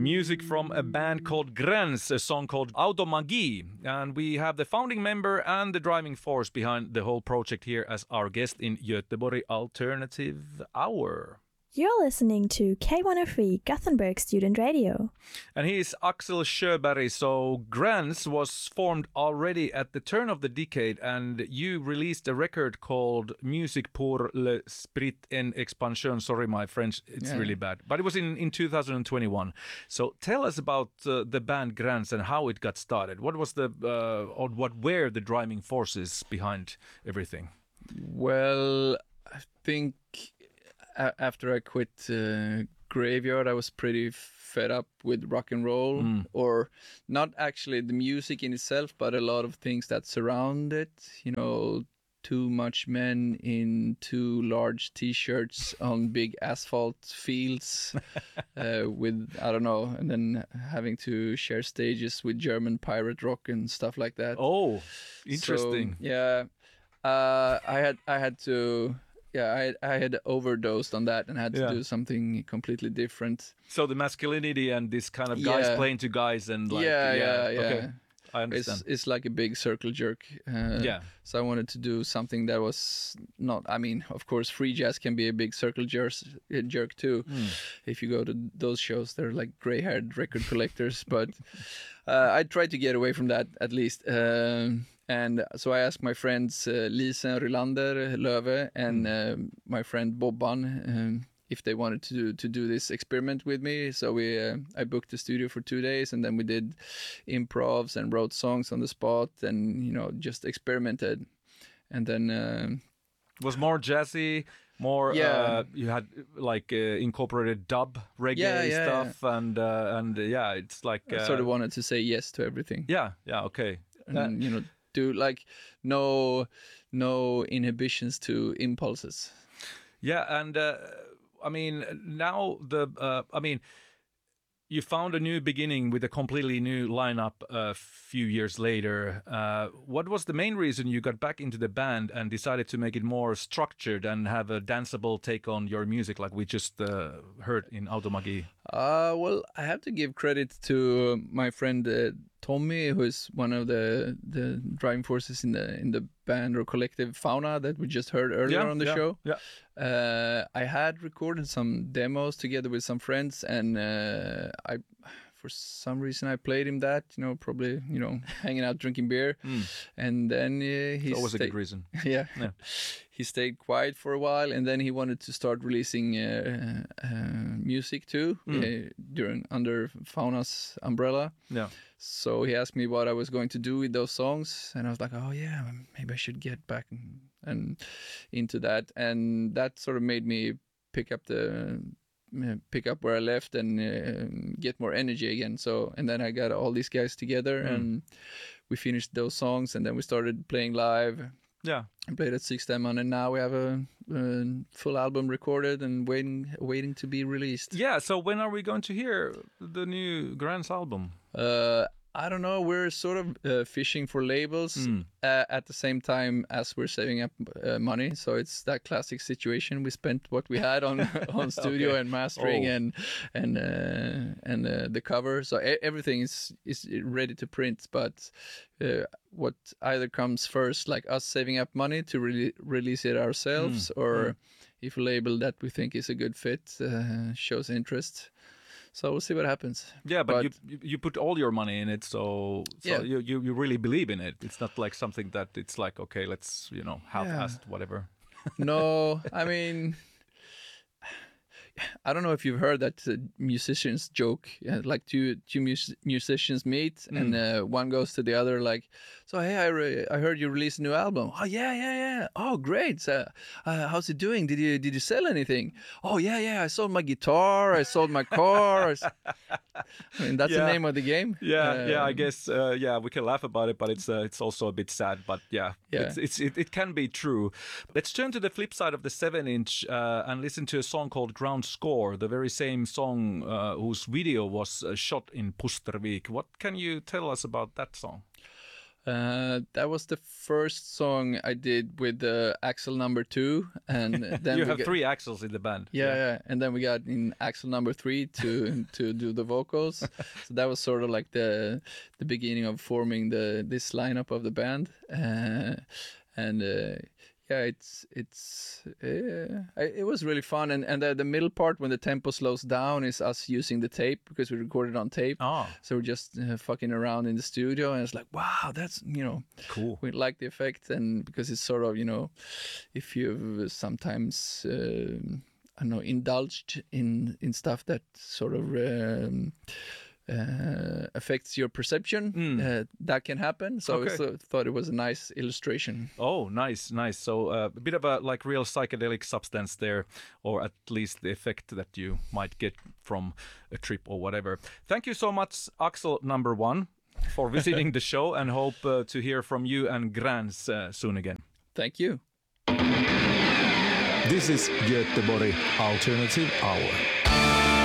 Music from a band called Gräns, a song called Automagi. And we have the founding member and the driving force behind the whole project here as our guest in Göteborg Alternative Hour. You're listening to K103 Gothenburg Student Radio. And he is Axel Sjöberg. So Gräns was formed already at the turn of the decade, and you released a record called Musique pour l'esprit en expansion. Sorry, my French, it's really bad. But it was in 2021. So tell us about the band Gräns and how it got started. What was or what were the driving forces behind everything? Well, I think after I quit Graveyard, I was pretty fed up with rock and roll, or not actually the music in itself, but a lot of things that surround it. You know, too much men in too large T-shirts on big asphalt fields with, I don't know, and then having to share stages with German pirate rock and stuff like that. Oh, interesting. So, yeah, I had to... Yeah, I had overdosed on that and had to do something completely different. So the masculinity and this kind of guys playing to guys and like... Yeah. Okay, I understand. It's like a big circle jerk. So I wanted to do something that was not... I mean, of course, free jazz can be a big circle jerk too. If you go to those shows, they're like gray-haired record collectors. But I tried to get away from that at least. And so I asked my friends Lisa Rylander Löwe and my friend Bobban if they wanted to do this experiment with me. So I booked the studio for 2 days, and then we did improvs and wrote songs on the spot, and just experimented. And then was more jazzy, more you had like incorporated dub reggae stuff, and it's like I sort of wanted to say yes to everything. Okay, and do like no inhibitions to impulses. And I mean, now you found a new beginning with a completely new lineup a few years later. What was the main reason you got back into the band and decided to make it more structured and have a danceable take on your music, like we just heard in Automagi? Well, I have to give credit to my friend Tommy, who is one of the driving forces in the band or collective Fauna that we just heard earlier on the show. I had recorded some demos together with some friends, and I, for some reason, I played him that, probably, hanging out, drinking beer. And then he always a good reason. Yeah. He stayed quiet for a while, and then he wanted to start releasing music too, under Fauna's umbrella. Yeah. So he asked me what I was going to do with those songs, and I was like, oh yeah, maybe I should get back and into that. And that sort of made me pick up where I left and get more energy again. So, and then I got all these guys together and we finished those songs, and then we started playing live. Yeah, I played at Sixtämman, and now we have a full album recorded and waiting to be released. Yeah, so when are we going to hear the new Gräns album? I don't know. We're sort of fishing for labels at the same time as we're saving up money. So it's that classic situation. We spent what we had on studio and mastering and the cover. So everything is ready to print. But what either comes first, like us saving up money to release it ourselves, or if a label that we think is a good fit shows interest. So we'll see what happens. Yeah, but you put all your money in it, so you really believe in it. It's not like something that it's like, okay, let's half-assed whatever. No, I mean, I don't know if you've heard that musicians joke, like two musicians meet and one goes to the other like, so hey, I heard you released a new album. Oh yeah. Oh great. So, how's it doing? Did you sell anything? Oh yeah. I sold my guitar. I sold my car. I mean, that's the name of the game. Yeah. I guess we can laugh about it, but it's also a bit sad. But it can be true. Let's turn to the flip side of the 7-inch and listen to a song called Ground Score, the very same song whose video was shot in Pustervik. What can you tell us about that song? That was the first song I did with Axel number 2, and then you have 3 Axels in the band. Yeah, and then we got in Axel number 3 to do the vocals. So that was sort of like the beginning of forming this lineup of the band, it was really fun, and the middle part when the tempo slows down is us using the tape because we recorded on tape. So we're just fucking around in the studio, and it's like, wow, that's cool. We like the effect, and because it's sort of if you've sometimes indulged in stuff that sort of affects your perception, that can happen. So I thought it was a nice illustration. Oh, nice. So a bit of a like real psychedelic substance there, or at least the effect that you might get from a trip or whatever. Thank you so much, Axel number 1, for visiting the show, and hope to hear from you and Gräns soon again. Thank you. This is Göteborg Alternative Hour.